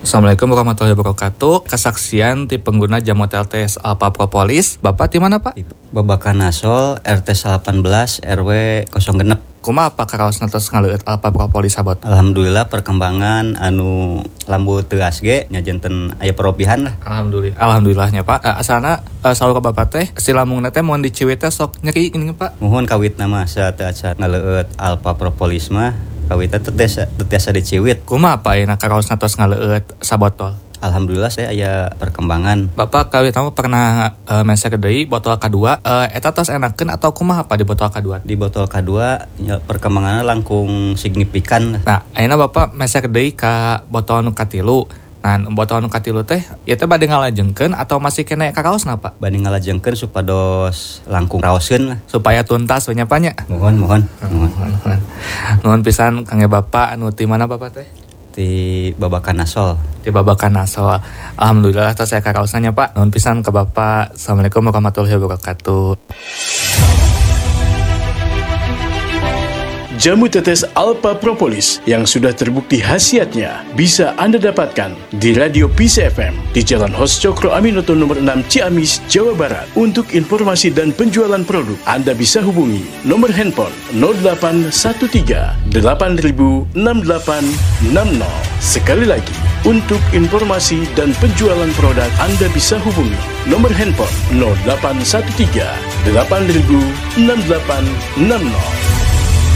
Assalamualaikum warahmatullahi wabarakatuh. Kesaksian ti pengguna jamu TLTS Alpha Propolis. Bapak di mana, Pak? Babakan Nasol RT 18 RW 06. Kumaha apa karaos nantos ngaleueut Alpha Propolis sabot? Alhamdulillah perkembangan anu lambu teu asge nya janten aya perobihan lah. Alhamdulillahnya, Pak. Asalna saur ka Bapak teh si lambungna teh mun diciwit teh sok nyeri gini, Pak. Muhun kawitna mah saat ngaleueut Alpha Propolis mah kawitna teu tiasa diciwit. Kumaha apa ayeuna karaos nantos ngaleueut sabotol? Alhamdulillah saya aya perkembangan. Bapak kawit mah pernah mesek deui botol kedua, eta tos enakeun atau kumaha apa di botol kedua? Di botol kedua ya, perkembangannya langkung signifikan. Nah, ayeuna Bapak mesek deui ka botol nu katilu. Nah, botol nu katilu teh ieu teh bade ngalajengkeun atau masih kena karaosna, Pak? Bade ngalajengkeun supados langkung raoskeun lah. Supaya tuntas we nya, Pak nya. Mohon. Nuhun pisan kangge Bapak anu ti mana Bapak teh? Di Babakan Nasol. Di Babakan Nasol. Alhamdulillah tos saya karaosna Pak. Nuhun pisan ke Bapak. Assalamualaikum warahmatullahi wabarakatuh. Jamu tetes Alpha Propolis yang sudah terbukti khasiatnya bisa Anda dapatkan di Radio Peace FM di Jalan Hos Cokro Aminoto nomor 6 Ciamis, Jawa Barat. Untuk informasi dan penjualan produk, Anda bisa hubungi nomor handphone 0813 8000 6860. Sekali lagi, untuk informasi dan penjualan produk, Anda bisa hubungi nomor handphone 0813 8000 6860.